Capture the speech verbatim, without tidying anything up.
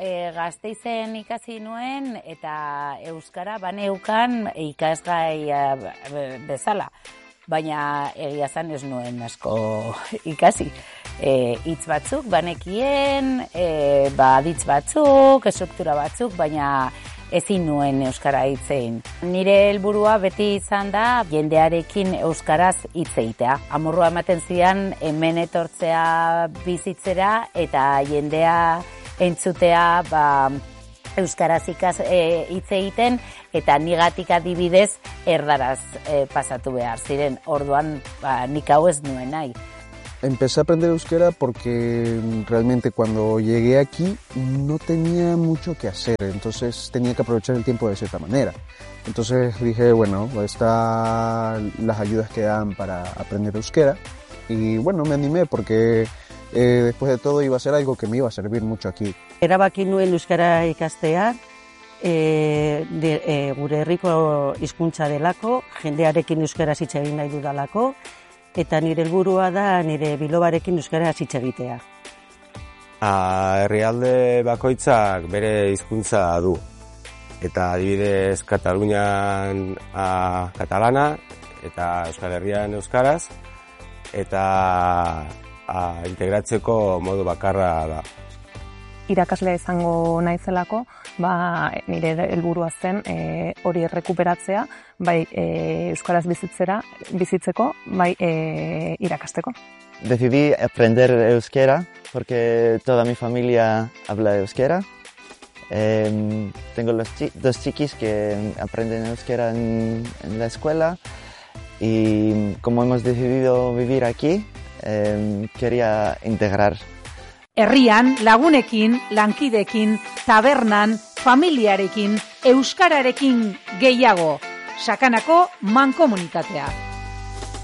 e, Gasteizen ikasi nuen eta euskara baneukan ikasgai e, bezala. Baina egia zan ez nuen asko ikasi. E, hitz batzuk banekien, e, ba, aditz batzuk, estruktura batzuk, baina ezin nuen euskara hitzein. Nire helburua beti izan da jendearekin euskaraz hitz egitea. Amorrua ematen zidan hemen etortzea bizitzera eta jendea entzutea ba, euskaraz ikas e, hitz egiten eta nigatik adibidez erdaraz e, pasatu behar ziren. Orduan ba, nik hau ez nuen nahi. Empecé a aprender euskera porque realmente cuando llegué aquí no tenía mucho que hacer, entonces tenía que aprovechar el tiempo de cierta manera. Entonces dije, bueno, están las ayudas que dan para aprender euskera y bueno, me animé porque eh, después de todo iba a ser algo que me iba a servir mucho aquí. Erabaki nuen euskara ikastea, e, de, e, gure herriko hizkuntza delako, jendearekin euskaraz hitz egin nahi dudalako, eta nire helburua da nire bilobarekin euskaraz hitz egitea. Herrialde bakoitzak bere hizkuntza du. Eta adibidez Katalunian a, katalana eta Euskal Herrian euskaraz eta a, integratzeko modu bakarra da. Irakaslea izango naizelako, ba, nire helburua zen e, hori errekuperatzea, bai e, euskaraz bizitzera, bizitzeko, bai e, irakasteko. Decidí aprender euskera porque toda mi familia habla euskera. Eh, tengo los chi dos chiquis que aprenden euskera en, en la escuela y como hemos decidido vivir aquí, eh, quería integrar. Herrian, lagunekin, lankidekin, tabernan, familiarekin, euskararekin gehiago. Sakanako mankomunitatea.